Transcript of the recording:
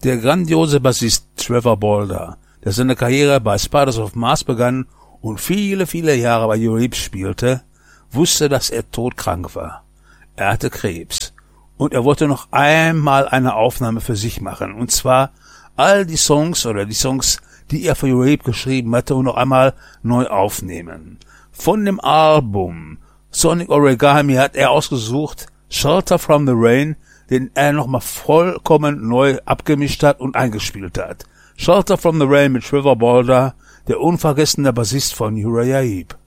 Der grandiose Bassist Trevor Bolder, der seine Karriere bei Spiders of Mars begann und viele, viele Jahre bei Uribe spielte, wusste, dass er todkrank war. Er hatte Krebs. Und er wollte noch einmal eine Aufnahme für sich machen. Und zwar all die Songs, die er für Uribe geschrieben hatte, und noch einmal neu aufnehmen. Von dem Album Sonic Origami hat er ausgesucht Shelter from the Rain, den er nochmal vollkommen neu abgemischt hat und eingespielt hat. Shelter from the Rain mit Trevor Bolder, der unvergessene Bassist von Uriah Heep.